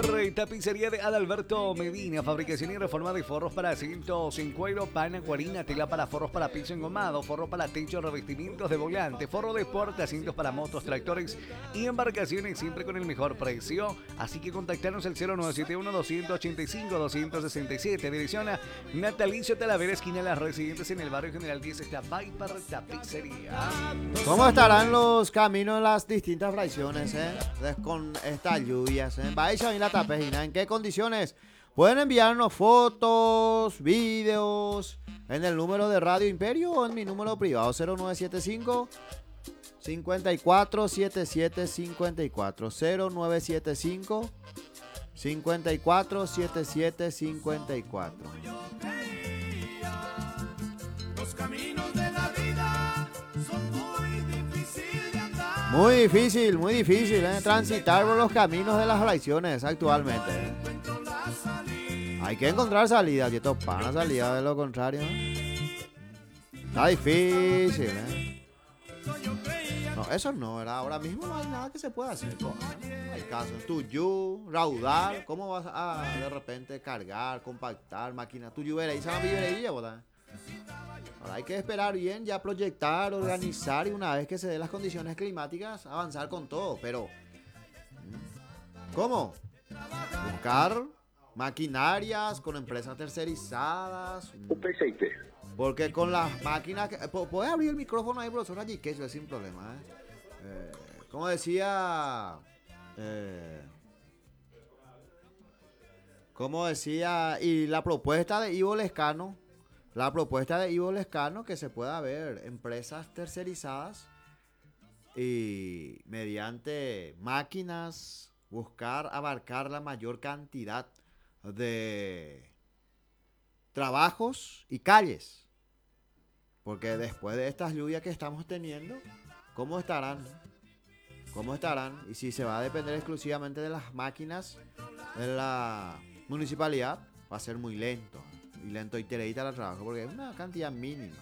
Tapicería de Adalberto Medina, fabricación y reforma de forros para asientos en cuero, pana, cuarina, tela para forros para piso engomado, forro para techo, revestimientos de volante, forro de porta, asientos para motos, tractores y embarcaciones, siempre con el mejor precio. Así que contactarnos al 0971-285-267, dirección a Natalicio Talavera, esquina Las Residentes, en el barrio General 10, está Viper Tapicería. ¿Cómo estarán los caminos en las distintas fracciones, con estas lluvias, Vais a venir la tapejina, ¿en qué condiciones? Pueden enviarnos fotos, videos en el número de Radio Imperio o en mi número privado 0975 547754 0975 547754. Los caminos de la vida son muy difíciles de andar. Muy difícil, transitar por los caminos de las fracciones actualmente. Hay que encontrar salida, y esto pana salida de lo contrario. Está difícil, No, eso no, ¿verdad? Ahora mismo no hay nada que se pueda hacer. No hay caso. Tuyo, raudar, ¿cómo vas a de repente cargar, compactar, máquina? Tuyo, veré, y se va a vivir, ¿verdad? Ahora hay que esperar bien, ya proyectar, organizar y una vez que se den las condiciones climáticas, avanzar con todo. Pero, ¿cómo? Buscar maquinarias con empresas tercerizadas. Porque con las máquinas... ¿Puedes abrir el micrófono ahí, profesor? Allí que eso es sin problema, como decía... y la propuesta de Ivo Lescano... que se pueda ver empresas tercerizadas y mediante máquinas buscar abarcar la mayor cantidad de trabajos y calles. Porque después de estas lluvias que estamos teniendo, ¿cómo estarán? Y si se va a depender exclusivamente de las máquinas de la municipalidad, va a ser muy lento. Y lento y tereita el trabajo, porque es una cantidad mínima.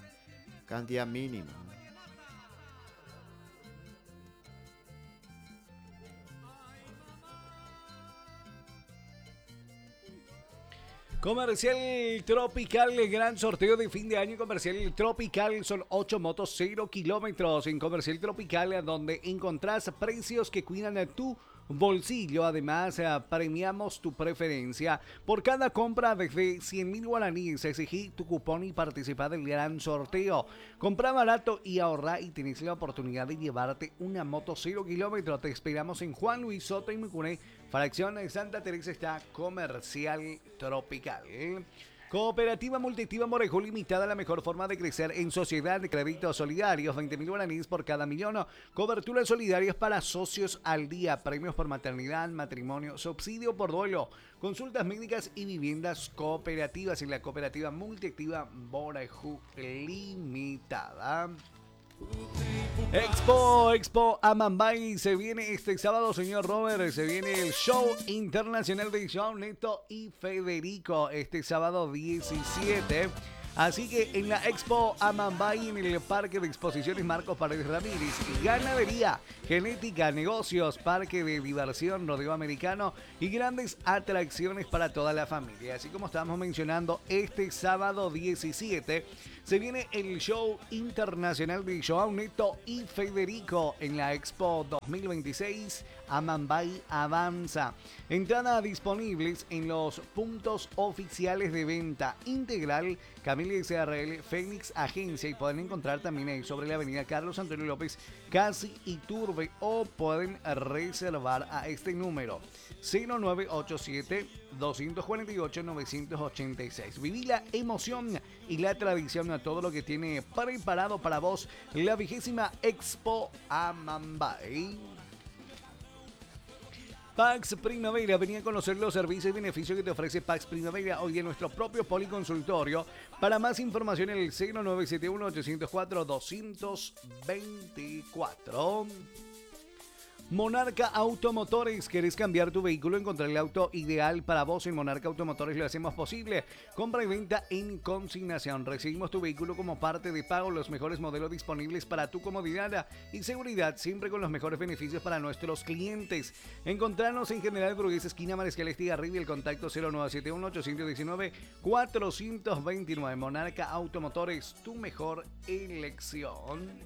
Comercial Tropical, el gran sorteo de fin de año. Comercial Tropical son 8 motos 0 kilómetros. En Comercial Tropical, donde encontrás precios que cuidan a tu bolsillo. Además, premiamos tu preferencia. Por cada compra desde 100.000 guaraníes, exigí tu cupón y participa del gran sorteo. Compra barato y ahorra y tenés la oportunidad de llevarte una moto 0 kilómetros. Te esperamos en Juan Luis Soto y Mucuné, fracción de Santa Teresa, está Comercial Tropical. Cooperativa Multiactiva Morejo Limitada, la mejor forma de crecer en sociedad. De créditos solidarios, 20.000 guaraníes por cada millón. Coberturas solidarias para socios al día. Premios por maternidad, matrimonio, subsidio por duelo. Consultas médicas y viviendas cooperativas en la Cooperativa Multiactiva Morejo Limitada. Expo Amambay, se viene este sábado, señor Robert, se viene el show internacional de Joao Neto y Federico este sábado 17. Así que en la Expo Amambay, en el Parque de Exposiciones Marcos Paredes Ramírez, ganadería, genética, negocios, parque de diversión, rodeo americano y grandes atracciones para toda la familia. Así como estábamos mencionando, este sábado 17 se viene el show internacional de Joao Neto y Federico en la Expo 2026. Amambay Avanza. Entradas disponibles en los puntos oficiales de venta Integral, Camelia SRL, Fénix Agencia, y pueden encontrar también ahí sobre la avenida Carlos Antonio López, Casi Iturbe, o pueden reservar a este número 0987-248-986. Viví la emoción y la tradición a todo lo que tiene preparado para vos la 20ª Expo Amambay. Pax Primavera, venía a conocer los servicios y beneficios que te ofrece Pax Primavera hoy en nuestro propio policonsultorio. Para más información en el 0971-804-224. Monarca Automotores, ¿querés cambiar tu vehículo? Encontrar el auto ideal para vos en Monarca Automotores lo hacemos posible. Compra y venta en consignación. Recibimos tu vehículo como parte de pago, los mejores modelos disponibles para tu comodidad y seguridad, siempre con los mejores beneficios para nuestros clientes. Encontrarnos en General Brugués, esquina Mariscal Estigarribia, el contacto 0971-819-429. Monarca Automotores, tu mejor elección.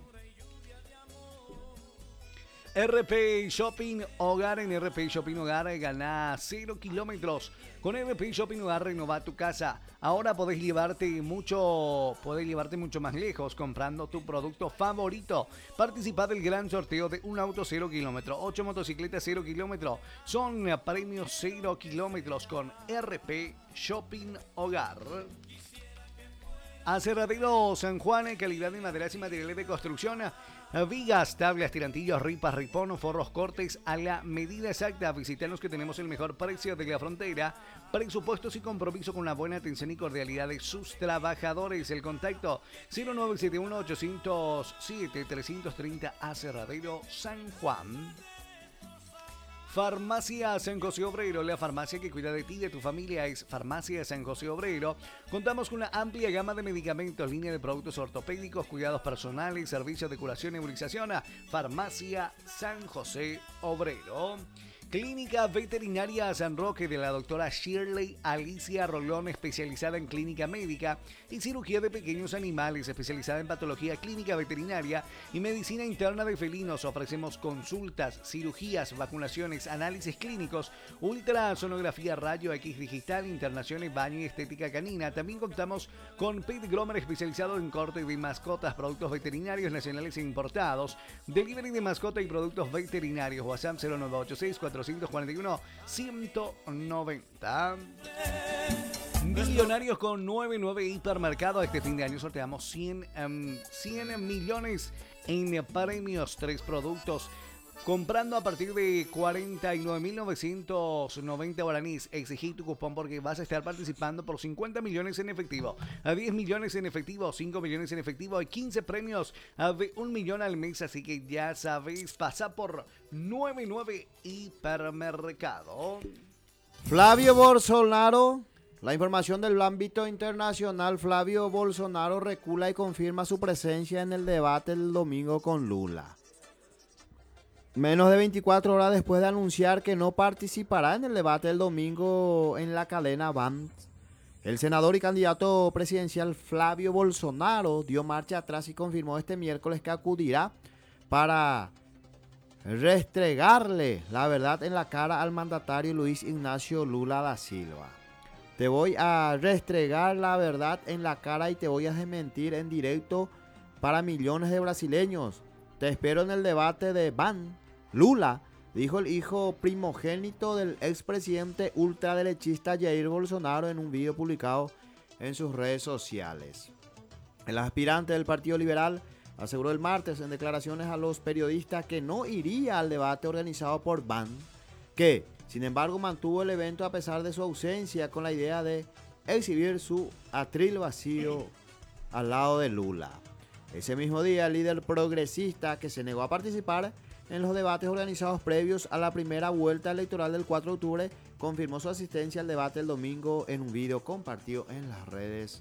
RP Shopping Hogar. En RP Shopping Hogar gana 0 kilómetros. Con RP Shopping Hogar renova tu casa. Ahora podés llevarte mucho más lejos comprando tu producto favorito. Participa del gran sorteo de un auto 0 kilómetros, 8 motocicletas 0 kilómetros. Son premios 0 kilómetros con RP Shopping Hogar. Aserradero San Juan, calidad de maderas y materiales de construcción. Vigas, tablas, tirantillos, ripas, riponos, forros, cortes a la medida exacta. Visítanos que tenemos el mejor precio de la frontera. Presupuestos y compromiso con la buena atención y cordialidad de sus trabajadores. El contacto 0971-807-330. Aserradero San Juan. Farmacia San José Obrero, la farmacia que cuida de ti y de tu familia es Farmacia San José Obrero. Contamos con una amplia gama de medicamentos, línea de productos ortopédicos, cuidados personales, servicios de curación y nebulización. Farmacia San José Obrero. Clínica Veterinaria San Roque de la doctora Shirley Alicia Rolón, especializada en clínica médica y cirugía de pequeños animales, especializada en patología clínica veterinaria y medicina interna de felinos. Ofrecemos consultas, cirugías, vacunaciones, análisis clínicos, ultrasonografía, rayo X digital, internaciones, baño y estética canina. También contamos con Pet Groomer, especializado en corte de mascotas, productos veterinarios nacionales e importados, delivery de mascota y productos veterinarios. WhatsApp 0986 441-190. Millonarios con 99 hipermercados. Este fin de año sorteamos 100 millones en premios. 3 productos. Comprando a partir de 49.990 guaraníes. Exigí tu cupón porque vas a estar participando por 50 millones en efectivo, a 10 millones en efectivo, 5 millones en efectivo y 15 premios de 1 millón al mes. Así que ya sabéis, pasa por 99 hipermercado. Flavio Bolsonaro. La información del ámbito internacional. Flavio Bolsonaro recula y confirma su presencia en el debate el domingo con Lula. Menos de 24 horas después de anunciar que no participará en el debate del domingo en la cadena Band, el senador y candidato presidencial Flavio Bolsonaro dio marcha atrás y confirmó este miércoles que acudirá para restregarle la verdad en la cara al mandatario Luis Ignacio Lula da Silva. Te voy a restregar la verdad en la cara y te voy a desmentir en directo para millones de brasileños. Te espero en el debate de Band, Lula, dijo el hijo primogénito del expresidente ultraderechista Jair Bolsonaro en un video publicado en sus redes sociales. El aspirante del Partido Liberal aseguró el martes en declaraciones a los periodistas que no iría al debate organizado por Band, que sin embargo mantuvo el evento a pesar de su ausencia con la idea de exhibir su atril vacío al lado de Lula. Ese mismo día, el líder progresista que se negó a participar en los debates organizados previos a la primera vuelta electoral del 4 de octubre, confirmó su asistencia al debate el domingo en un video compartido en las redes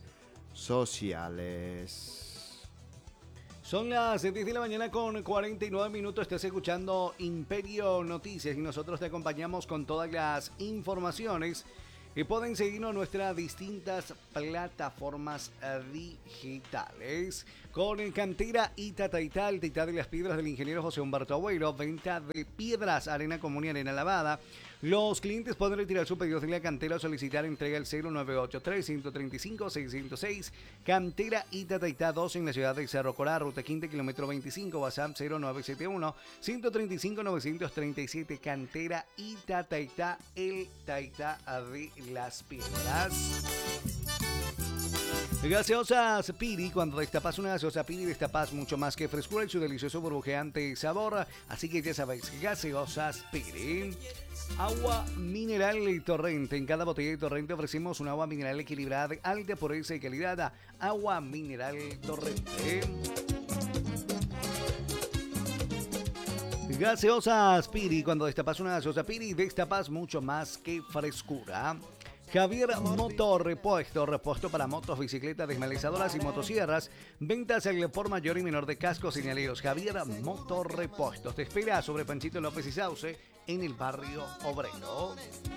sociales. Son las 10 de la mañana con 49 minutos. Estás escuchando Imperio Noticias y nosotros te acompañamos con todas las informaciones. Y pueden seguirnos en nuestras distintas plataformas digitales. Con Cantera Itataitá, el Taitá de las Piedras del ingeniero José Humberto Agüero. Venta de piedras, arena común y arena lavada. Los clientes pueden retirar sus pedidos de la cantera o solicitar entrega al 0983-135-606. Cantera Itataitá 2 en la ciudad de Cerro Corá, ruta 15, kilómetro 25, WhatsApp 0971-135-937. Cantera Itataitá, el Taitá de las Piedras. Gaseosas Piri, cuando destapas una gaseosa Piri, destapas mucho más que frescura y su delicioso burbujeante sabor. Así que ya sabéis, Gaseosas Piri. Agua mineral Torrente. En cada botella de Torrente ofrecemos un agua mineral equilibrada de alta pureza y calidad. Agua mineral Torrente. Gaseosas Piri, cuando destapas una gaseosa Piri, destapas mucho más que frescura. Javier Motor Repuesto, repuesto para motos, bicicletas, desmalizadoras y motosierras. Ventas al por mayor y menor de cascos señaleros. Javier Motor Repuestos te espera sobre Panchito López y Sauce en el barrio Obrero.